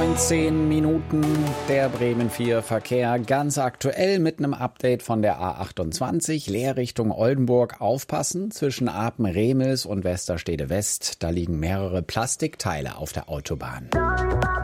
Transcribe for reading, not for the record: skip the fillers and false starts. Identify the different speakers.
Speaker 1: 19 Minuten, der Bremen 4 Verkehr, ganz aktuell mit einem Update von der A28, Leerrichtung Oldenburg. Aufpassen, zwischen Apen-Remels und Westerstede West, da liegen mehrere Plastikteile auf der Autobahn.